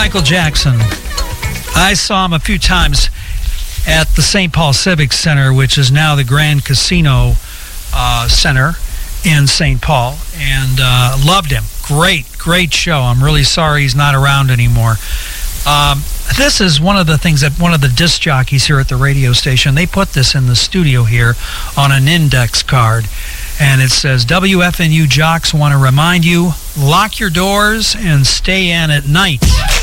Michael Jackson. I saw him a few times at the St. Paul Civic Center, which is now the Grand Casino Center in St. Paul, and loved him. Great show. I'm really sorry he's not around anymore. This is one of the things that one of the disc jockeys here at the radio station, they put this in the studio here on an index card. And it says, WFNU jocks want to remind you, lock your doors and stay in at night.